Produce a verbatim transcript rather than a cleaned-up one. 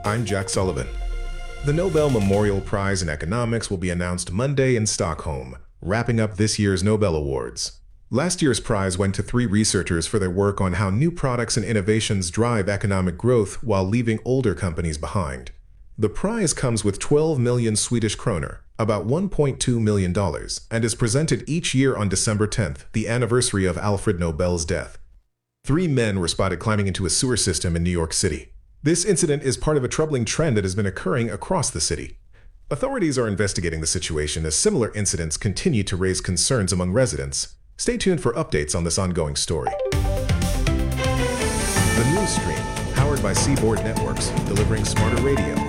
I'm Jack Sullivan. The Nobel Memorial Prize in Economics will be announced Monday in Stockholm, wrapping up this year's Nobel Awards. Last year's prize went to three researchers for their work on how new products and innovations drive economic growth while leaving older companies behind. The prize comes with twelve million Swedish kroner, about one point two million dollars, and is presented each year on December tenth, the anniversary of Alfred Nobel's death. Three men were spotted climbing into a sewer system in New York City. This incident is part of a troubling trend that has been occurring across the city. Authorities are investigating the situation as similar incidents continue to raise concerns among residents. Stay tuned for updates on this ongoing story. The News Stream, powered by Seaboard Networks, delivering smarter radio.